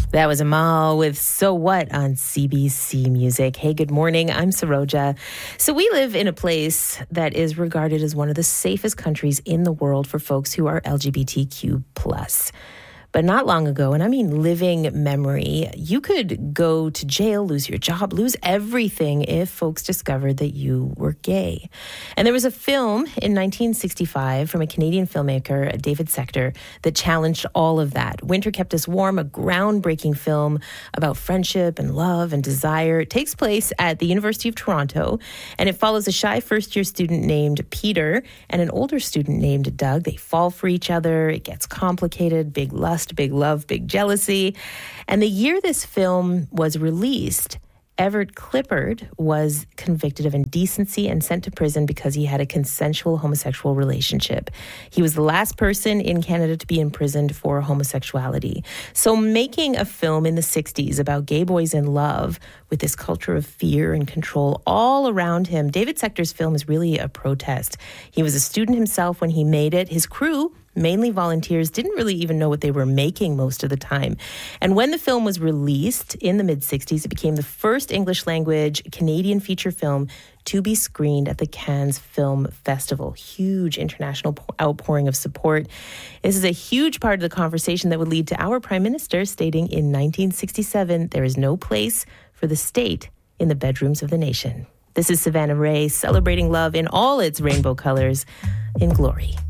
That was Amal with So What on CBC Music. Hey, good morning. I'm Saroja. So we live in a place that is regarded as one of the safest countries in the world for folks who are LGBTQ+. But not long ago, and I mean living memory, you could go to jail, lose your job, lose everything if folks discovered that you were gay. And there was a film in 1965 from a Canadian filmmaker, David Sector, that challenged all of that. Winter Kept Us Warm, a groundbreaking film about friendship and love and desire. It takes place at the University of Toronto, and it follows a shy first-year student named Peter and an older student named Doug. They fall for each other. It gets complicated, big lust, big love, big jealousy. And the year this film was released, Everett Clippard was convicted of indecency and sent to prison because he had a consensual homosexual relationship. He was the last person in Canada to be imprisoned for homosexuality. So making a film in the 60s about gay boys in love with this culture of fear and control all around him, David Sector's film is really a protest. He was a student himself when he made it. His crew, mainly volunteers, didn't really even know what they were making most of the time. And when the film was released in the mid-60s, it became the first English-language Canadian feature film to be screened at the Cannes Film Festival. Huge international outpouring of support. This is a huge part of the conversation that would lead to our Prime Minister stating in 1967, there is no place for the state in the bedrooms of the nation. This is Savannah Ray celebrating love in all its rainbow colors in glory.